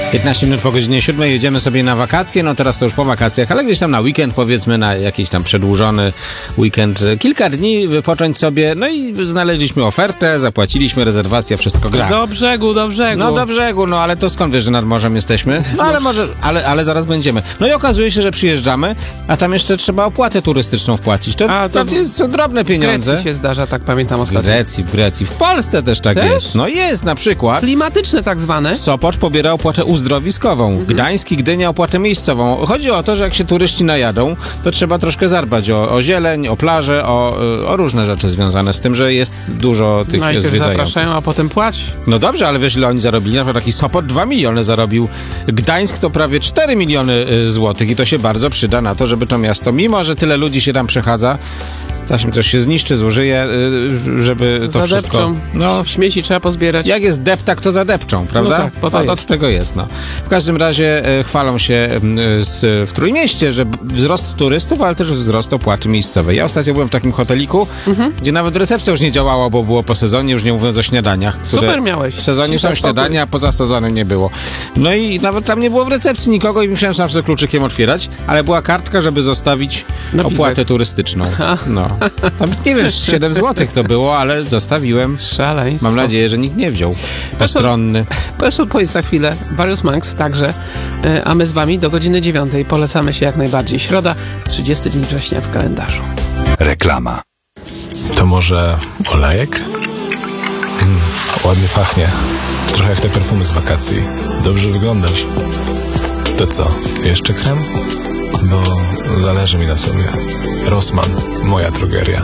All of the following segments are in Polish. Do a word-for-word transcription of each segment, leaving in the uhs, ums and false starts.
piętnaście minut po godzinie siódmej jedziemy sobie na wakacje, no teraz to już po wakacjach, ale gdzieś tam na weekend, powiedzmy na jakiś tam przedłużony weekend, kilka dni wypocząć sobie, no i znaleźliśmy ofertę, zapłaciliśmy, rezerwacja, wszystko gra. Do brzegu, do brzegu. No do brzegu, no ale to skąd wiesz, że nad morzem jesteśmy? No ale może, ale, ale zaraz będziemy. No i okazuje się, że przyjeżdżamy, a tam jeszcze trzeba opłatę turystyczną wpłacić. To, A, to prawdzie są drobne W pieniądze. Grecji się zdarza, tak pamiętam W ostatnio. Grecji, w Grecji, w Polsce też tak Też? jest. No jest, na przykład Klimatyczne tak zwane. Sopocz pobiera opłatę uzdrowiskową, Mhm. Gdańsk i Gdynia opłatę miejscową. Chodzi o to, że jak się turyści najadą, to trzeba troszkę zadbać o, o zieleń, o plaże, o, o różne rzeczy związane z tym, że jest dużo tych Najpierw zwiedzających. zapraszają, a potem płać. No dobrze, ale wiesz, ile oni zarobili? Na przykład taki Sopot dwa miliony zarobił, Gdańsk to prawie cztery miliony y, złotych i to się bardzo przyda na to, żeby to miasto, mimo że tyle ludzi się tam przechadza, czasem coś się zniszczy, zużyje, y, żeby to Zadepczą. wszystko... No, Śmieci trzeba pozbierać. jak jest deptak, to zadepczą, prawda? No tak, po to od, jest. od tego jest, no. W każdym razie e, chwalą się e, z, w Trójmieście, że b- wzrost turystów, ale też wzrost opłaty miejscowej. Ja ostatnio byłem w takim hoteliku, Mhm. gdzie nawet recepcja już nie działała, bo było po sezonie, już nie mówiąc o śniadaniach. Które Super miałeś. w sezonie Cisza, są spokój. śniadania, a poza sezonem nie było. No i nawet tam nie było w recepcji nikogo i musiałem sam sobie kluczykiem otwierać, ale była kartka, żeby zostawić Napiwek. opłatę turystyczną. No. Tam, nie wiem, siedem złotych to było, ale zostawiłem. Szaleństwo. Mam nadzieję, że nikt nie wziął. Postronny. Proszę powiedzieć za chwilę. Various Manx także, e, a my z wami do godziny dziewiątej. Polecamy się jak najbardziej. Środa, trzydziesty dzień września w kalendarzu. Reklama. To może olejek? Mm, ładnie pachnie. Trochę jak te perfumy z wakacji. Dobrze wyglądasz. To co, jeszcze krem? Bo zależy mi na sobie. Rossmann, moja drogeria.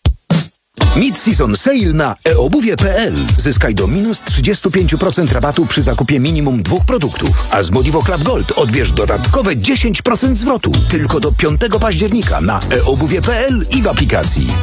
Mid-season sale na e obuwie kropka p l. Zyskaj do minus trzydzieści pięć procent rabatu przy zakupie minimum dwóch produktów. A z Modivo Club Gold odbierz dodatkowe dziesięć procent zwrotu. Tylko do piątego października na e obuwie kropka p l i w aplikacji.